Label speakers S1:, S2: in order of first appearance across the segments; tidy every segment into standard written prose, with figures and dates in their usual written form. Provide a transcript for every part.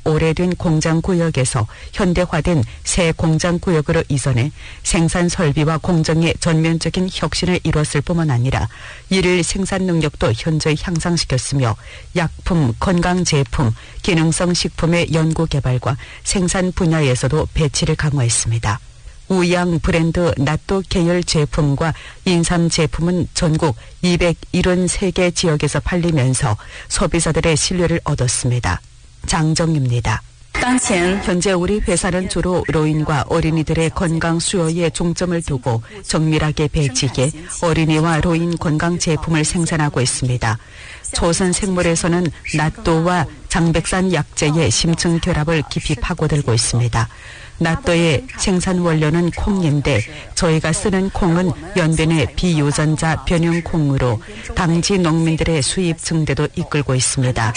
S1: 오래된 공장구역에서 현대화된 새 공장구역으로 이전해 생산 설비와 공정의 전면적인 혁신을 이뤘을 뿐만 아니라 이를 생산 능력도 현저히 향상시켰으며 약품, 건강제품, 기능성 식품의 연구개발과 생산 분야에서도 배치를 강화했습니다. 우양 브랜드 나또 계열 제품과 인삼 제품은 전국 273개 지역에서 팔리면서 소비자들의 신뢰를 얻었습니다. 장정입니다. 현재 우리 회사는 주로 노인과 어린이들의 건강 수요에 중점을 두고 정밀하게 배치해 어린이와 노인 건강 제품을 생산하고 있습니다. 조선생물에서는 나또와 장백산 약재의 심층 결합을 깊이 파고들고 있습니다. 나또의 생산 원료는 콩인데 저희가 쓰는 콩은 연변의 비유전자 변형 콩으로 당지 농민들의 수입 증대도 이끌고 있습니다.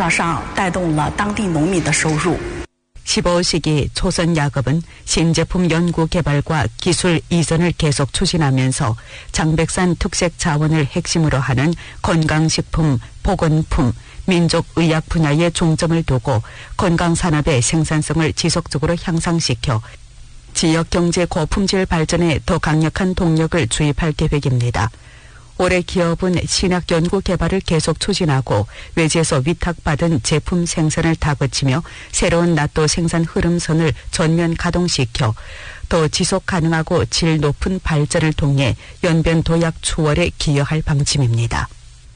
S1: 15세기 조선야급은 신제품 연구 개발과 기술 이전을 계속 추진하면서 장백산 특색 자원을 핵심으로 하는 건강식품, 보건품, 민족의학 분야에 중점을 두고 건강산업의 생산성을 지속적으로 향상시켜 지역경제 고품질 발전에 더 강력한 동력을 주입할 계획입니다. 올해 기업은 신약 연구 개발을 계속 추진하고 외지에서 위탁받은 제품 생산을 다그치며 새로운 나또 생산 흐름선을 전면 가동시켜 더 지속 가능하고 질 높은 발전을 통해 연변 도약 추월에 기여할 방침입니다.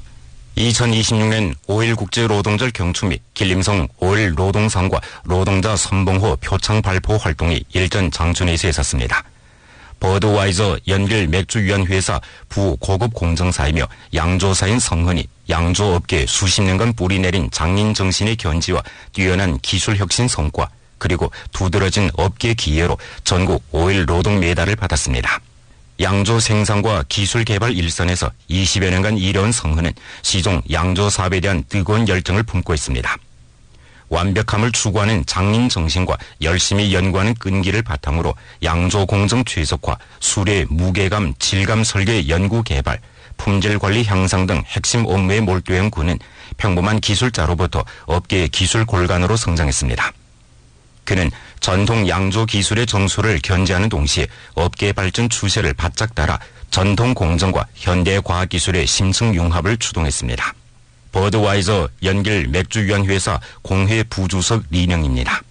S2: 2026년 5.1 국제노동절 경축 및 길림성 5.1 노동상과 노동자 선봉호 표창 발표 활동이 일전 장춘에서 있었습니다. 버드와이저 연길 맥주유한회사 부고급 공정사이며 양조사인 성헌이 양조업계에 수십 년간 뿌리내린 장인 정신의 견지와 뛰어난 기술 혁신 성과 그리고 두드러진 업계 기여로 전국 5.1 노동 메달을 받았습니다. 양조 생산과 기술 개발 일선에서 20여 년간 일해온 성헌은 시종 양조 사업에 대한 뜨거운 열정을 품고 있습니다. 완벽함을 추구하는 장인 정신과 열심히 연구하는 끈기를 바탕으로 양조 공정 최적화, 수레 무게감, 질감 설계 연구 개발, 품질 관리 향상 등 핵심 업무에 몰두한 그는 평범한 기술자로부터 업계의 기술 골간으로 성장했습니다. 그는 전통 양조 기술의 정수를 견지하는 동시에 업계 발전 추세를 바짝 따라 전통 공정과 현대 과학기술의 심층 융합을 추동했습니다. 버드와이저 연길 맥주유한회사 공회 부주석 리명입니다.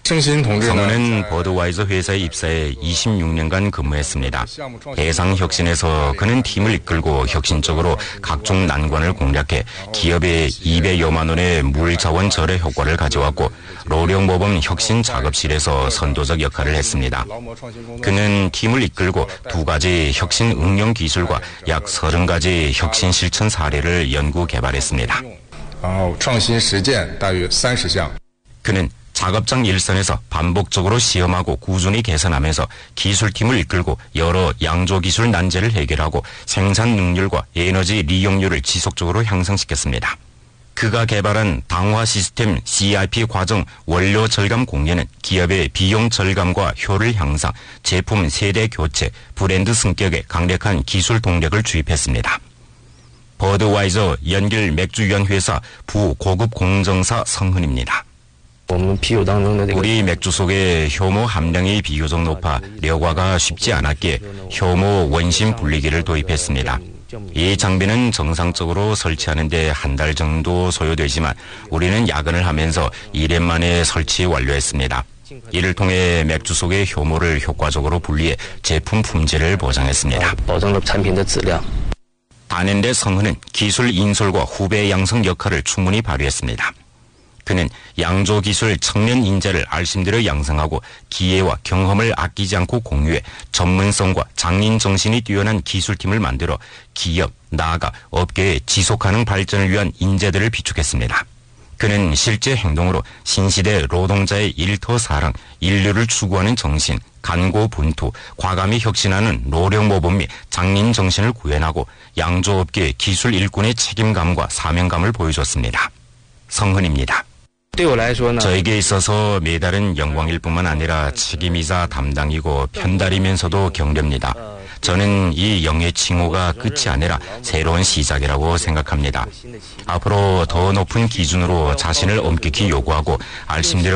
S2: 성헌은 버드와이저 회사에 입사해 26년간 근무했습니다. 대상 혁신에서 그는 팀을 이끌고 혁신적으로 각종 난관을 공략해 기업에 200여만 원의 물자원 절여 효과를 가져왔고 노령모범 혁신 작업실에서 선도적 역할을 했습니다. 그는 팀을 이끌고 2가지 혁신 응용 기술과 약 30가지 혁신 실천 사례를 연구 개발했습니다. 그는 작업장 일선에서 반복적으로 시험하고 꾸준히 개선하면서 기술팀을 이끌고 여러 양조기술 난제를 해결하고 생산 능률과 에너지 리용률을 지속적으로 향상시켰습니다. 그가 개발한 당화 시스템 CRP 과정 원료 절감 공예는 기업의 비용 절감과 효율 향상, 제품 세대 교체, 브랜드 승격에 강력한 기술 동력을 주입했습니다. 버드와이저 연길 맥주유한회사 부고급 공정사 성헌입니다. 우리 맥주 속에 효모 함량이 비교적 높아 려과가 쉽지 않았기에 효모 원심 분리기를 도입했습니다. 이 장비는 정상적으로 설치하는데 한 달 정도 소요되지만 우리는 야근을 하면서 2년 만에 설치 완료했습니다. 이를 통해 맥주 속의 효모를 효과적으로 분리해 제품 품질을 보장했습니다. 단연대 성헌은 기술 인솔과 후배 양성 역할을 충분히 발휘했습니다. 그는 양조기술 청년 인재를 알심대로 양성하고 기회와 경험을 아끼지 않고 공유해 전문성과 장인 정신이 뛰어난 기술팀을 만들어 기업, 나아가 업계의 지속가능 발전을 위한 인재들을 비축했습니다. 그는 실제 행동으로 신시대 노동자의 일터사랑, 인류를 추구하는 정신, 간고분투, 과감히 혁신하는 노령모범 및 장인 정신을 구현하고 양조업계의 기술 일꾼의 책임감과 사명감을 보여줬습니다. 성헌입니다. 저에게 있어서 메달은 영광일 뿐만 아니라 책임이자 담당이고 편달이면서도 경례입니다. 저는 이 영예 칭호가 끝이 아니라 새로운 시작이라고 생각합니다. 앞으로 더 높은 기준으로 자신을 엄격히 요구하고 알심대로